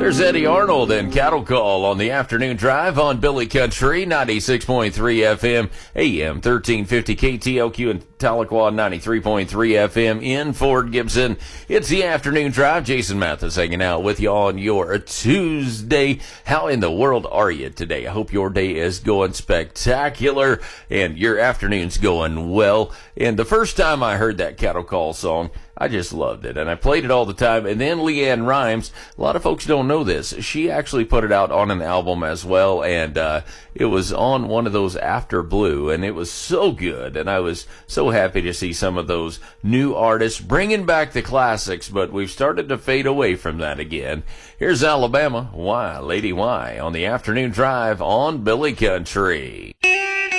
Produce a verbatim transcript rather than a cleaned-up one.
There's Eddie Arnold and Cattle Call on the afternoon drive on Billy Country, ninety-six point three F M, A M thirteen fifty K T L Q in Tahlequah, ninety-three point three F M in Fort Gibson. It's the afternoon drive. Jason Mathis hanging out with you on your Tuesday. How in the world are you today? I hope your day is going spectacular and your afternoon's going well. And the first time I heard that Cattle Call song, I just loved it, and I played it all the time. And then Leanne Rimes, a lot of folks don't know this, she actually put it out on an album as well, and uh, it was on one of those After Blue, and it was so good, and I was so happy to see some of those new artists bringing back the classics, but we've started to fade away from that again. Here's Alabama, Why, Lady Why, on the afternoon drive on Billy Country.